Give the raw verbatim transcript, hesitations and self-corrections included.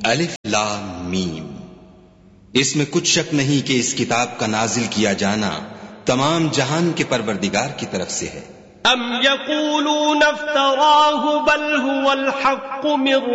अलिफ लाम मीम। इसमें कुछ शक नहीं कि इस किताब का नाजिल किया जाना तमाम जहान के परवरदिगार की तरफ से है। अम यक़ूलून इफ्तराहु बल हुवल हक़्क़ु मिर